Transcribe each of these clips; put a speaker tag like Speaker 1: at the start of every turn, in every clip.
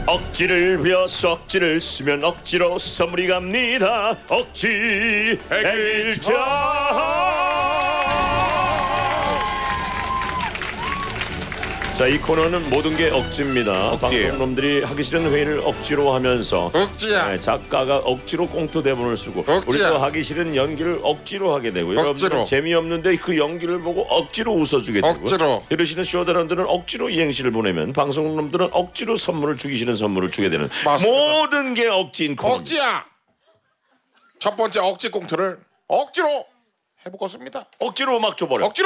Speaker 1: 억지를 부려서 억지를 쓰면 억지로 선물이 갑니다. 억지 해결자. 자, 이 코너는 모든 게 억지입니다. 방송놈들이 하기 싫은 회의를 억지로 하면서
Speaker 2: 억지야.
Speaker 1: 작가가 억지로 꽁트 대본을 쓰고
Speaker 2: 억지야.
Speaker 1: 우리도 하기 싫은 연기를 억지로 하게 되고 여러분들은 재미없는데 그 연기를 보고 억지로 웃어주게 되고
Speaker 2: 억지로.
Speaker 1: 들으시는 쇼다런들은 억지로 이행시를 보내면 방송놈들은 억지로 선물을 주기 싫은 선물을 주게 되는
Speaker 2: 맞습니다.
Speaker 1: 모든 게 억지인 코너.
Speaker 2: 억지야. 첫 번째 억지 꽁트를 억지로 해보겠습니다.
Speaker 1: 억지로 음악 줘버려.
Speaker 2: 억지로.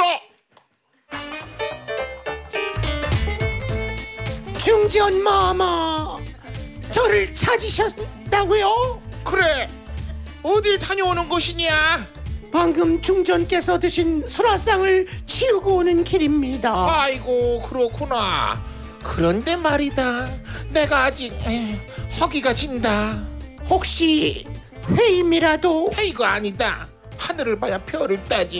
Speaker 3: 중전 마마, 저를 찾으셨다고요?
Speaker 2: 그래. 어딜 다녀오는 것이냐?
Speaker 3: 방금 중전께서 드신 수라상을 치우고 오는 길입니다.
Speaker 2: 아이고 그렇구나. 그런데 말이다. 내가 아직 허기가 진다.
Speaker 3: 혹시 회임이라도?
Speaker 2: 이거 아니다. 하늘을 봐야 별을 따지.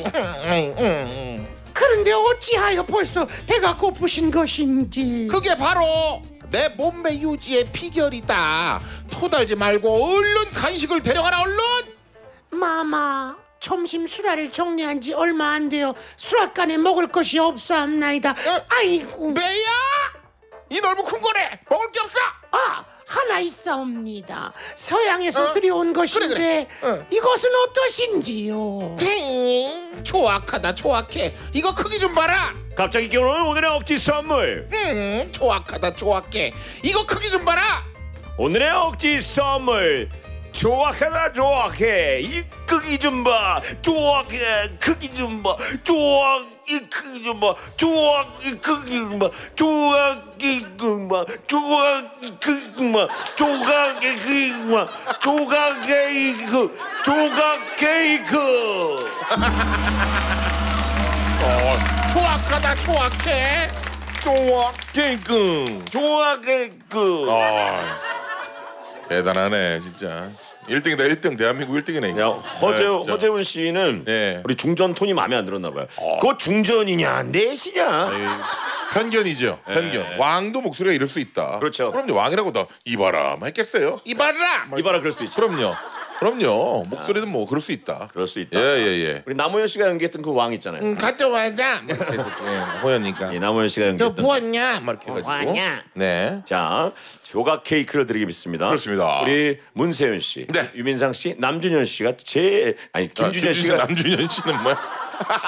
Speaker 3: 그런데 어찌하여 벌써 배가 고프신 것인지.
Speaker 2: 그게 바로 내 몸매 유지의 비결이다. 토달지 말고 얼른 간식을 데려가라. 얼른.
Speaker 3: 마마, 점심 수라를 정리한 지 얼마 안 되어 수락간에 먹을 것이 없사옵나이다. 아이고.
Speaker 2: 매야, 이 넓은 큰 거래 먹을 게 없어.
Speaker 3: 하나 있사옵니다. 서양에서 들여온 것인데
Speaker 2: 그래.
Speaker 3: 이것은 어떠신지요?
Speaker 2: 조악하다. 조악해. 이거 크기 좀 봐라.
Speaker 1: 갑자기 겨울은 오늘의 억지 선물.
Speaker 2: 조악하다. 조악해. 이거 크기 좀 봐라.
Speaker 1: 오늘의 억지 선물. 조악하다 조악해. 이 크기 좀 봐. 조악해. 크기 좀 봐. 조악 이 크기 좀 봐. 조악 이 크기 좀 봐. 조악 이 크기 좀 봐. 조악 이 크기 좀 봐. 조각 이 크기 좀 봐. 조각 케이크. 조각 케이크.
Speaker 2: 조악하다. 조악해. 조악 케이크.
Speaker 1: 조각 케이크.
Speaker 2: 대단하네 진짜. 1등이다. 1등. 대한민국 1등이네.
Speaker 1: 야, 허재훈 씨는 우리 중전 톤이 마음에 안 들었나 봐요. 그거 중전이냐 내시냐?
Speaker 2: 편견이죠. 편견. 왕도 목소리가 이럴 수 있다.
Speaker 1: 그렇죠.
Speaker 2: 그럼요. 왕이라고 다 이봐라 했겠어요? 이봐라.
Speaker 1: 이봐라 그럴 수도 있죠.
Speaker 2: 그럼요. 목소리는 뭐 그럴 수 있다.
Speaker 1: 그럴 수 있다.
Speaker 2: 예.
Speaker 1: 우리 남호연 씨가 연기했던 그 왕 있잖아요.
Speaker 2: 가져와자. 호연이니까.
Speaker 1: 남호연 씨가
Speaker 2: 너
Speaker 1: 연기했던.
Speaker 2: 뭐하냐? 막 이렇게 해가지고.
Speaker 3: 뭐하냐?
Speaker 2: 네.
Speaker 1: 자, 조각 케이크를 드리겠습니다.
Speaker 2: 그렇습니다.
Speaker 1: 우리 문세윤 씨,
Speaker 2: 네.
Speaker 1: 유민상 씨, 남준현 씨가 김준현 씨가
Speaker 2: 남준현 씨는 뭐야?